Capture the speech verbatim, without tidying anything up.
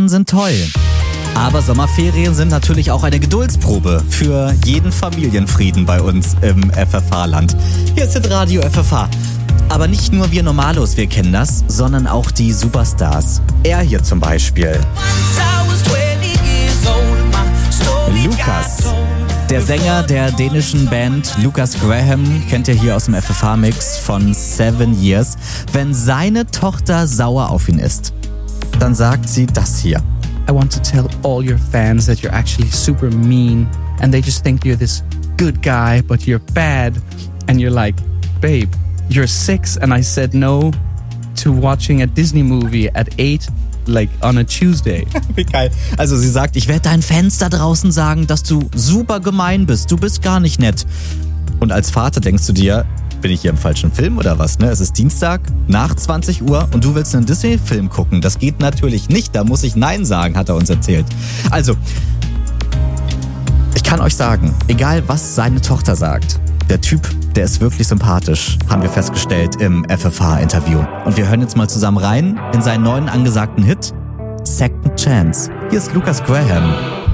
Sommerferien sind toll. Aber Sommerferien sind natürlich auch eine Geduldsprobe für jeden Familienfrieden bei uns im F F H-Land. Hier ist Radio F F H. Aber nicht nur wir Normalos, wir kennen das, sondern auch die Superstars. Er hier zum Beispiel. Lukas. Der Sänger der dänischen Band Lukas Graham, kennt ihr hier aus dem F F H-Mix von Seven Years. Wenn seine Tochter sauer auf ihn ist, dann sagt sie das hier. I want to tell all your fans that you're actually super mean and they just think you're this good guy, but you're bad. And you're like, babe, you're six and I said no to watching a Disney movie at eight. Like on a Tuesday. Wie geil. Also sie sagt, ich werde deinen Fans da draußen sagen, dass du super gemein bist. Du bist gar nicht nett. Und als Vater denkst du dir, bin ich hier im falschen Film oder was? Ne? Es ist Dienstag nach zwanzig Uhr und du willst einen Disney-Film gucken. Das geht natürlich nicht. Da muss ich Nein sagen, hat er uns erzählt. Also, ich kann euch sagen, egal was seine Tochter sagt, der Typ, der ist wirklich sympathisch, haben wir festgestellt im F F H-Interview. Und wir hören jetzt mal zusammen rein in seinen neuen angesagten Hit, Second Chance. Hier ist Lukas Graham.